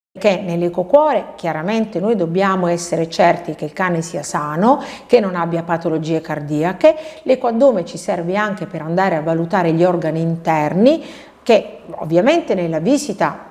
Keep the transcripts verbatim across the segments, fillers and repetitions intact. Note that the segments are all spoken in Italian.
Che nell'ecocuore chiaramente noi dobbiamo essere certi che il cane sia sano, che non abbia patologie cardiache. L'ecoaddome ci serve anche per andare a valutare gli organi interni, che ovviamente nella visita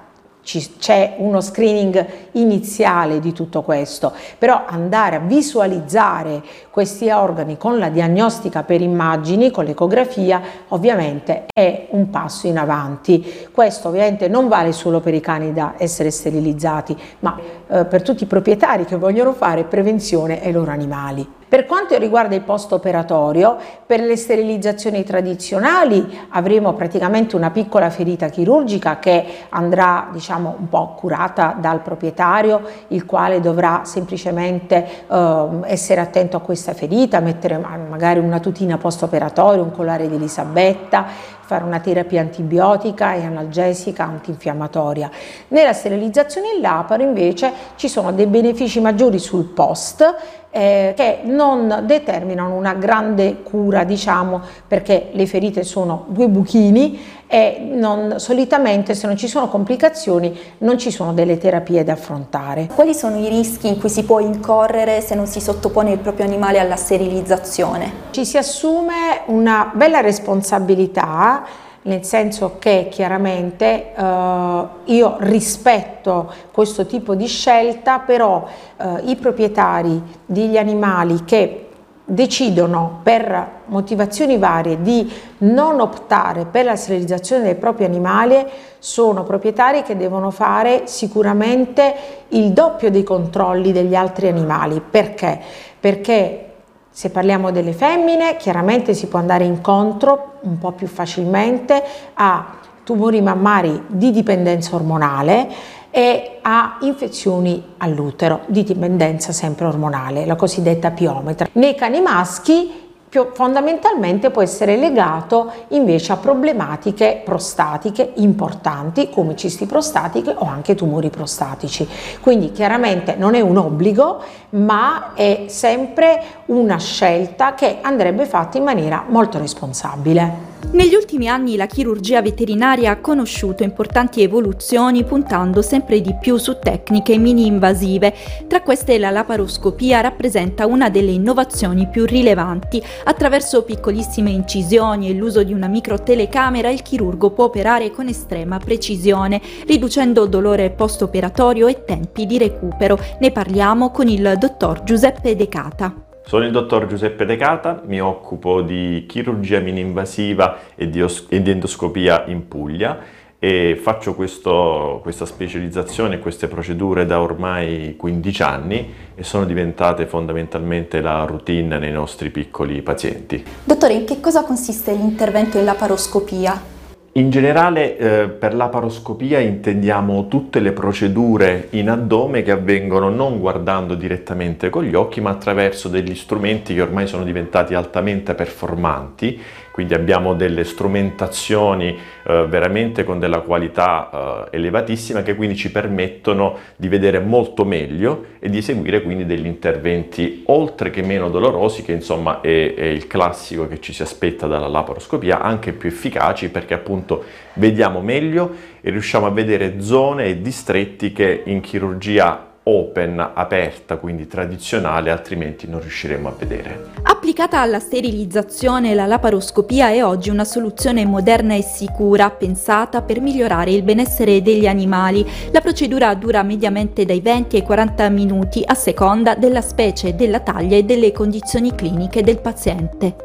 c'è uno screening iniziale di tutto questo, però andare a visualizzare questi organi con la diagnostica per immagini, con l'ecografia, ovviamente è un passo in avanti. Questo ovviamente non vale solo per i cani da essere sterilizzati, ma eh, per tutti i proprietari che vogliono fare prevenzione ai loro animali. Per quanto riguarda il post-operatorio, per le sterilizzazioni tradizionali avremo praticamente una piccola ferita chirurgica che andrà, diciamo, un po' curata dal proprietario, il quale dovrà semplicemente eh, essere attento a questa ferita, mettere magari una tutina post-operatorio, un collare di Elisabetta, fare una terapia antibiotica e analgesica antinfiammatoria. Nella sterilizzazione in laparo invece ci sono dei benefici maggiori sul post eh, che non determinano una grande cura, diciamo, perché le ferite sono due buchini e non, solitamente se non ci sono complicazioni non ci sono delle terapie da affrontare. Quali sono i rischi in cui si può incorrere se non si sottopone il proprio animale alla sterilizzazione? Ci si assume una bella responsabilità, nel senso che chiaramente eh, io rispetto questo tipo di scelta, però eh, i proprietari degli animali che decidono per motivazioni varie di non optare per la sterilizzazione del proprio animale sono proprietari che devono fare sicuramente il doppio dei controlli degli altri animali. Perché? Perché se parliamo delle femmine, chiaramente si può andare incontro un po' più facilmente a tumori mammari di dipendenza ormonale e a infezioni all'utero di dipendenza sempre ormonale, la cosiddetta piometra. Nei cani maschi più fondamentalmente può essere legato invece a problematiche prostatiche importanti come cisti prostatiche o anche tumori prostatici. Quindi chiaramente non è un obbligo, ma è sempre una scelta che andrebbe fatta in maniera molto responsabile. Negli ultimi anni la chirurgia veterinaria ha conosciuto importanti evoluzioni puntando sempre di più su tecniche mini-invasive. Tra queste la laparoscopia rappresenta una delle innovazioni più rilevanti. Attraverso piccolissime incisioni e l'uso di una microtelecamera il chirurgo può operare con estrema precisione, riducendo dolore post-operatorio e tempi di recupero. Ne parliamo con il dottor Giuseppe De Cata. Sono il dottor Giuseppe De Cata, mi occupo di chirurgia mini-invasiva e di, e di endoscopia in Puglia e faccio questo, questa specializzazione e queste procedure da ormai quindici anni e sono diventate fondamentalmente la routine nei nostri piccoli pazienti. Dottore, in che cosa consiste l'intervento in laparoscopia? In generale eh, per laparoscopia intendiamo tutte le procedure in addome che avvengono non guardando direttamente con gli occhi ma attraverso degli strumenti che ormai sono diventati altamente performanti, quindi abbiamo delle strumentazioni eh, veramente con della qualità eh, elevatissima che quindi ci permettono di vedere molto meglio e di eseguire quindi degli interventi oltre che meno dolorosi, che insomma è, è il classico che ci si aspetta dalla laparoscopia, anche più efficaci perché appunto vediamo meglio e riusciamo a vedere zone e distretti che in chirurgia open, aperta, quindi tradizionale, altrimenti non riusciremo a vedere. Applicata alla sterilizzazione, la laparoscopia è oggi una soluzione moderna e sicura, pensata per migliorare il benessere degli animali. La procedura dura mediamente dai venti ai quaranta minuti a seconda della specie, della taglia e delle condizioni cliniche del paziente.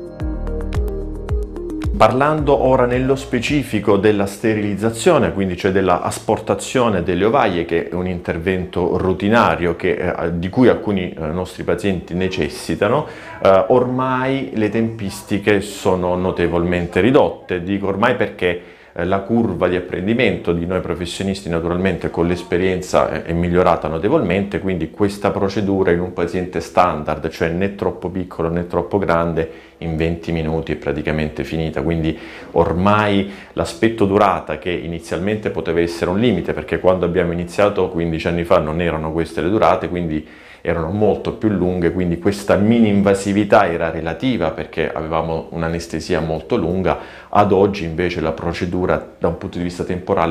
Parlando ora nello specifico della sterilizzazione, quindi cioè della asportazione delle ovaie, che è un intervento rutinario che, eh, di cui alcuni eh, nostri pazienti necessitano, eh, ormai le tempistiche sono notevolmente ridotte. Dico ormai perché eh, la curva di apprendimento di noi professionisti naturalmente con l'esperienza è, è migliorata notevolmente, quindi questa procedura in un paziente standard, cioè né troppo piccolo né troppo grande, in venti minuti è praticamente finita, quindi ormai l'aspetto durata, che inizialmente poteva essere un limite perché quando abbiamo iniziato quindici anni fa non erano queste le durate, quindi erano molto più lunghe, quindi questa mini invasività era relativa perché avevamo un'anestesia molto lunga. Ad oggi invece la procedura da un punto di vista temporale